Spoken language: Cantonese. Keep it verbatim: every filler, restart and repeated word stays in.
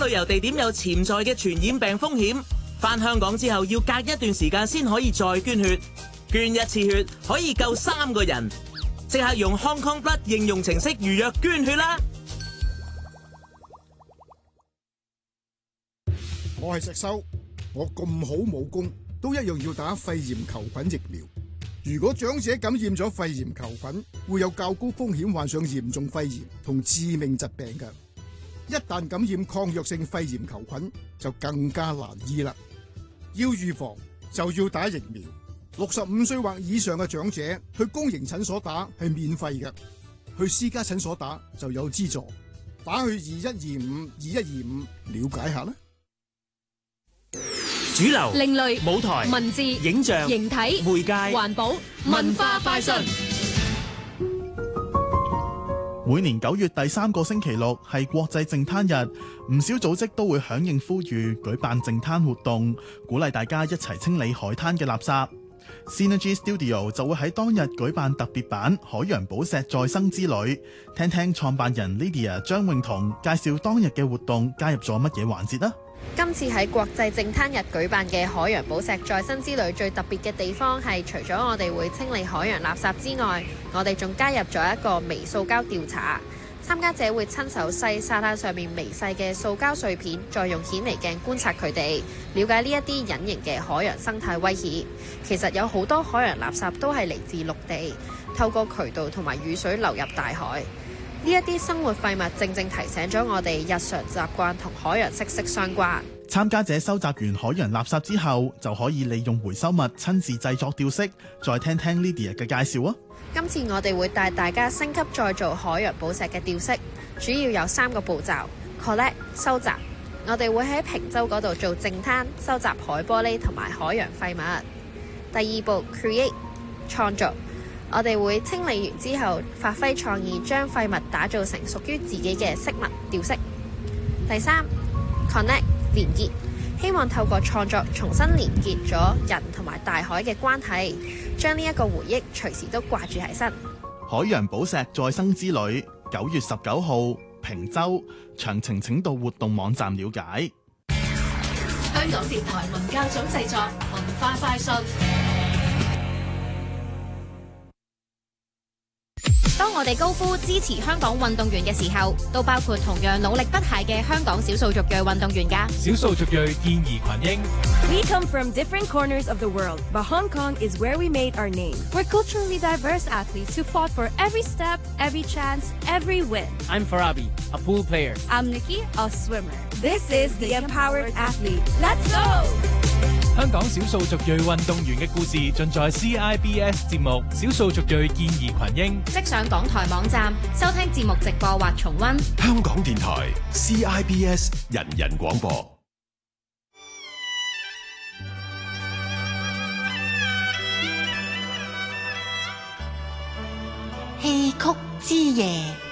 旅遊地點有潛在嘅傳染病風險，返香港之後要隔一段時間先可以再捐血，捐一次血可以救三個人，即刻用 Hong Kong Blood 應用程式預約捐血啦！ 我係石修，我咁好武功，都一樣要打肺炎球菌疫苗。如果長者感染咗肺炎球菌，會有較高風險患上嚴重肺炎同致命疾病嘅。一旦感染抗藥性肺炎球菌，就更加難醫啦。要預防就要打疫苗。六十五歲或以上嘅長者去公營診所打係免費嘅，去私家診所打就有資助。打去二一二五二一二五了解下啦。 主流、 另類、 舞台、 文字、 影像、 形體、 媒介、 環保、文化快訊。 每年九月第三個星期六係國際淨灘日，唔少組織都會響應呼籲，舉辦淨灘活動，鼓勵大家一齊清理海灘嘅垃圾。Synergy Studio 就會喺當日舉辦特別版海洋寶石再生之旅，聽聽創辦人 Lydia 張永彤介紹當日嘅活動加入咗乜嘢環節啊？ 今次喺國際淨灘日舉辦嘅海洋寶石再生之旅，最特別嘅地方係除咗我哋會清理海洋垃圾之外，我哋仲加入咗一個微塑膠調查。參加者會親手細沙灘上面微細嘅塑膠碎片，再用顯微鏡觀察佢哋，了解呢一啲隱形嘅海洋生態威脅。其實有好多海洋垃圾都係嚟自陸地，透過渠道同埋雨水流入大海。呢一啲生活廢物正正提醒咗我哋日常習慣同海洋息息相關。 參加者收集完海洋垃圾之後，就可以利用回收物親自製作吊飾。再聽聽 Lydia 嘅介紹啊！ 今次我哋會帶大家升級再造海洋寶石嘅吊飾，主要有三個步驟 ：collect 收集。我哋會喺坪洲嗰度做淨灘，收集海玻璃同埋海洋廢物。第二步 create 創造。我哋會清理完之後，發揮創意，將廢物打造成屬於自己嘅飾物吊飾。第三 connect 連結，希望透過創作重新連結咗人同埋大海嘅關係，將呢一個回憶隨時都掛住喺身。 海洋寶石再生之旅，九月十九號，坪洲，詳情請到活動網站了解。 香港電台文教組製作，文化快訊。 當我哋高呼支持香港運動員嘅時候，都包括同樣努力不懈嘅香港少數族裔運動員㗎。 少數族裔健兒群英。 We come from different corners of the world, but Hong Kong is where we made our name. We're culturally diverse athletes who fought for every step, every chance, every win. I'm Farabi, a pool player. I'm Nikki, a swimmer. This is the Empowered Athlete. Let's go! 香港少數族裔運動員嘅故事盡在 C I B S 節目《少數族裔健兒群英》， 即上港台網站收聽節目直播或重溫。 香港電台 C I B S 人人廣播。 戲曲之夜。